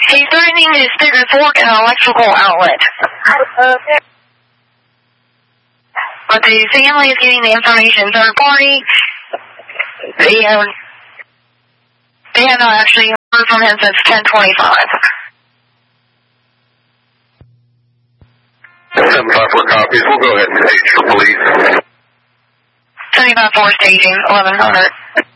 He's threatening to stick a fork in an electrical outlet. But the family is getting the information. Third party, they have not actually heard from him since 10:25. 754 copies. We'll go ahead and stage for police. 754 staging, 1100.